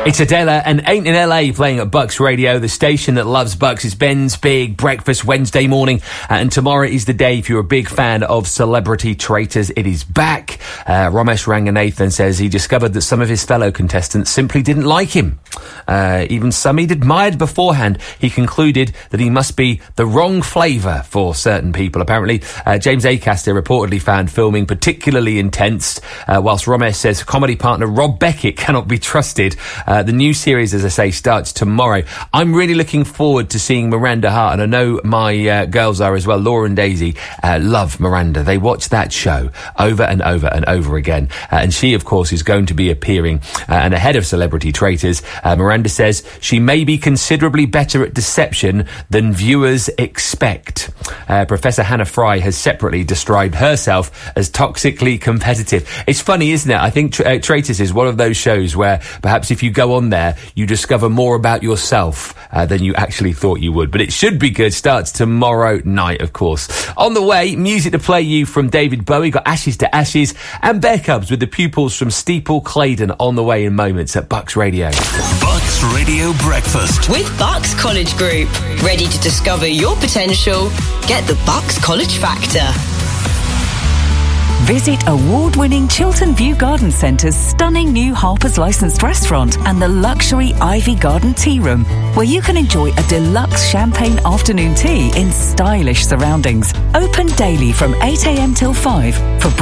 It's Adela and Ain't in LA playing at Bucks Radio, the station that loves Bucks. It's Ben's Big Breakfast Wednesday morning, and tomorrow is the day if you're a big fan of Celebrity Traitors. It is back. Romesh Ranganathan says he discovered that some of his fellow contestants simply didn't like him. Even some he'd admired beforehand. He concluded that he must be the wrong flavour for certain people. Apparently, James Acaster reportedly found filming particularly intense, whilst Romesh says comedy partner Rob Beckett cannot be trusted. The new series, as I say, starts tomorrow. I'm really looking forward to seeing Miranda Hart, and I know my girls are as well. Laura and Daisy love Miranda. They watch that show over and over and over again. And she, of course, is going to be appearing and ahead of Celebrity Traitors. Miranda says she may be considerably better at deception than viewers expect. Professor Hannah Fry has separately described herself as toxically competitive. It's funny, isn't it? I think Traitors is one of those shows where perhaps if you go on there, you discover more about yourself than you actually thought you would. But it should be good. Starts tomorrow night, of course. On the way, music to play you from David Bowie. Got Ashes to Ashes and Bear Cubs with the Pupils from Steeple Claydon on the way in moments at Bucks Radio. Bucks Radio Breakfast with Bucks College Group. Ready to discover your potential? Get the Bucks College Factor. Visit award-winning Chiltern View Garden Centre's stunning new Harper's licensed restaurant and the luxury Ivy Garden Tea Room, where you can enjoy a deluxe champagne afternoon tea in stylish surroundings. Open daily from 8 a.m. till 5 for